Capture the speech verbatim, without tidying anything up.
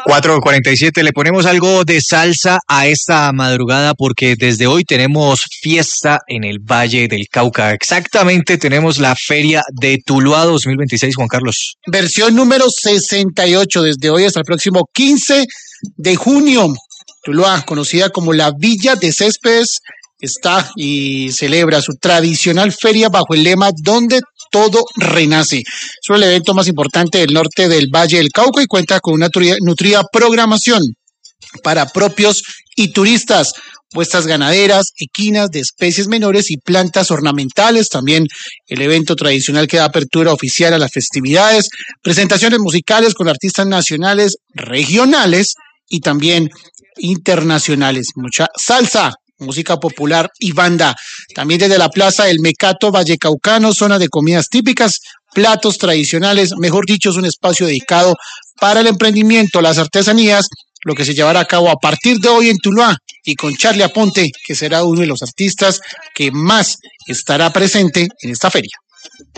cuatro cuarenta y siete, le ponemos algo de salsa a esta madrugada porque desde hoy tenemos fiesta en el Valle del Cauca. Exactamente, tenemos la Feria de Tuluá dos mil veintiséis, Juan Carlos. Versión número sesenta y ocho, desde hoy hasta el próximo quince de junio. Tuluá, conocida como la Villa de Céspedes, está y celebra su tradicional feria bajo el lema "Donde todo renace". Es el evento más importante del norte del Valle del Cauca y cuenta con una nutrida programación para propios y turistas. Puestas ganaderas, equinas de especies menores y plantas ornamentales. También el evento tradicional que da apertura oficial a las festividades. Presentaciones musicales con artistas nacionales, regionales y también internacionales. Mucha salsa, música popular y banda. También desde la Plaza del Mecato Vallecaucano, zona de comidas típicas, platos tradicionales, mejor dicho, es un espacio dedicado para el emprendimiento, las artesanías, lo que se llevará a cabo a partir de hoy en Tuluá y con Charly Aponte, que será uno de los artistas que más estará presente en esta feria.